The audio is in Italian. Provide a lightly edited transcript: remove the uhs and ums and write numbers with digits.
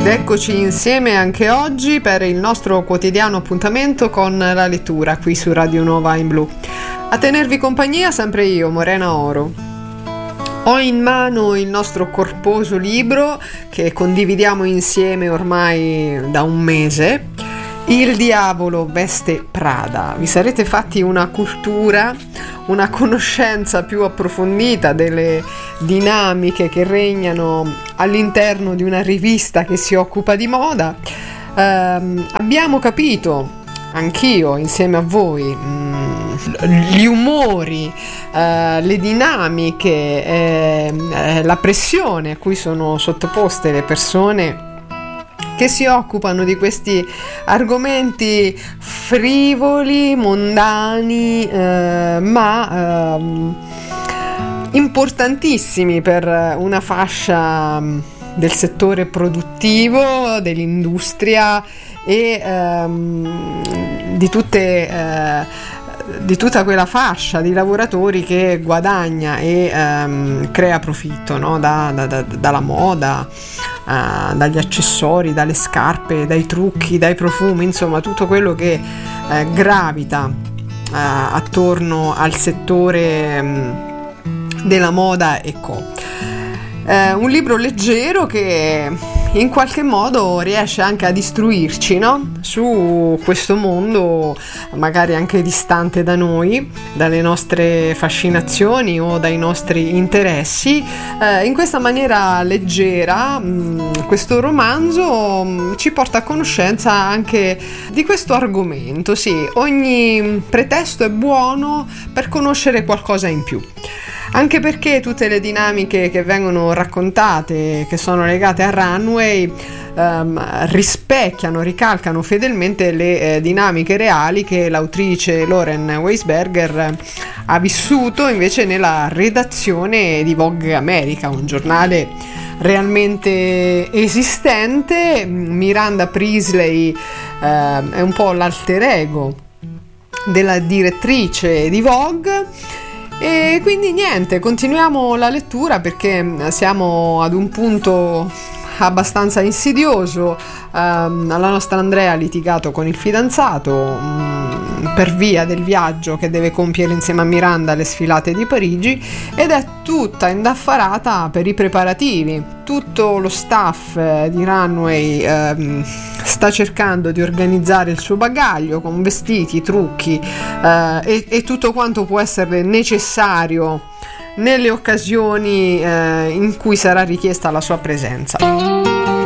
Ed eccoci insieme anche oggi per il nostro quotidiano appuntamento con la lettura qui su Radio Nuova in Blu. A tenervi compagnia sempre io, Morena Oro. Ho in mano il nostro corposo libro che condividiamo insieme ormai da un mese. Il diavolo veste Prada. Vi sarete fatti una cultura, una conoscenza più approfondita delle dinamiche che regnano all'interno di una rivista che si occupa di moda. Abbiamo capito, anch'io insieme a voi, gli umori, le dinamiche, la pressione a cui sono sottoposte le persone che si occupano di questi argomenti frivoli, mondani, ma importantissimi per una fascia del settore produttivo, dell'industria e di tutta quella fascia di lavoratori che guadagna e crea profitto, no? Dalla moda, dagli accessori, dalle scarpe, dai trucchi, dai profumi, insomma tutto quello che gravita attorno al settore della moda e co. Un libro leggero che in qualche modo riesce anche ad istruirci, no? Su questo mondo magari anche distante da noi, dalle nostre fascinazioni o dai nostri interessi. In questa maniera leggera questo romanzo ci porta a conoscenza anche di questo argomento. Sì, ogni pretesto è buono per conoscere qualcosa in più. Anche perché tutte le dinamiche che vengono raccontate, che sono legate al runway, rispecchiano, ricalcano fedelmente le dinamiche reali che l'autrice Lauren Weisberger ha vissuto invece nella redazione di Vogue America, un giornale realmente esistente. Miranda Priestley è un po' l'alter ego della direttrice di Vogue. E quindi niente, continuiamo la lettura perché siamo ad un punto abbastanza insidioso. La nostra Andrea ha litigato con il fidanzato per via del viaggio che deve compiere insieme a Miranda alle sfilate di Parigi ed è tutta indaffarata per i preparativi. Tutto lo staff di Runway sta cercando di organizzare il suo bagaglio con vestiti, trucchi e tutto quanto può essere necessario nelle occasioni in cui sarà richiesta la sua presenza.